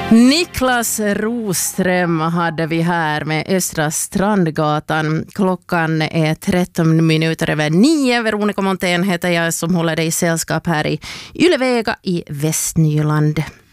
Niklas Roström hade vi här med Östra Strandgatan. Klockan är 13 minuter över 9. Veronica Montén heter jag som håller dig i sällskap här i Ylevega i Västnyland.